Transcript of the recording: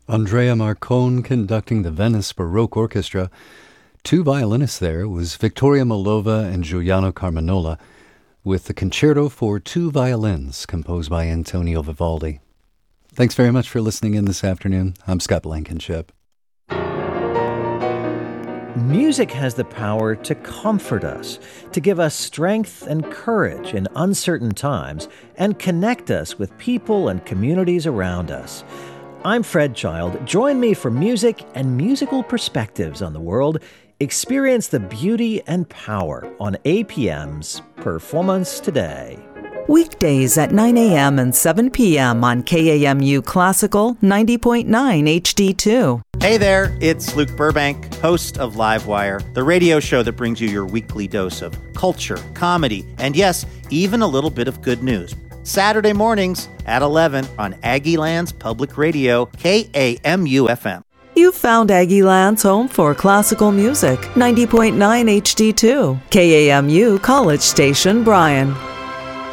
Andrea Marcon conducting the Venice Baroque Orchestra. Two violinists there was Victoria Molova and Giuliano Carminola, with the Concerto for Two Violins, composed by Antonio Vivaldi. Thanks very much for listening in this afternoon. I'm Scott Blankenship. Music has the power to comfort us, to give us strength and courage in uncertain times, and connect us with people and communities around us. I'm Fred Child. Join me for music and musical perspectives on the world. Experience the beauty and power on APM's Performance Today. Weekdays at 9 a.m. and 7 p.m. on KAMU Classical 90.9 HD2. Hey there, it's Luke Burbank, host of Livewire, the radio show that brings you your weekly dose of culture, comedy, and yes, even a little bit of good news. Saturday mornings at 11 on Aggieland's Public Radio, KAMU-FM. You found Aggieland's home for classical music, 90.9 HD2, KAMU College Station, Bryan.